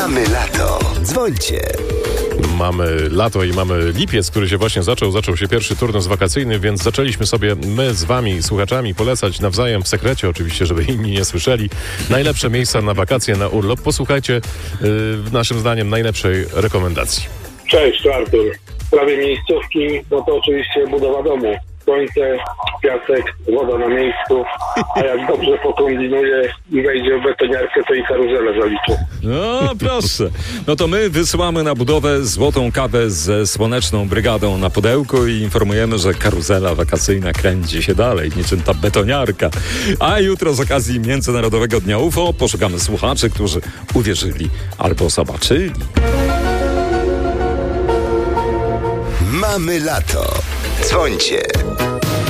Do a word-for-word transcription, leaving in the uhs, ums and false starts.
Mamy lato. Dzwońcie. Mamy lato i mamy lipiec, który się właśnie zaczął. Zaczął się pierwszy turnus wakacyjny, więc zaczęliśmy sobie my z wami, słuchaczami, polecać nawzajem w sekrecie oczywiście, żeby inni nie słyszeli, najlepsze miejsca na wakacje, na urlop. Posłuchajcie yy, naszym zdaniem najlepszej rekomendacji. Cześć, to Artur. W sprawie miejscówki, no to oczywiście budowa domu. Słońce, piasek, woda na miejscu, a jak dobrze pokombinuje i wejdzie w betoniarkę, to i karuzelę zaliczy. No proszę. No to my wysyłamy na budowę złotą kawę ze Słoneczną Brygadą na pudełku i informujemy, że karuzela wakacyjna kręci się dalej, niczym ta betoniarka. A jutro z okazji Międzynarodowego Dnia U F O poszukamy słuchaczy, którzy uwierzyli albo zobaczyli. Mamy lato. Dzwońcie.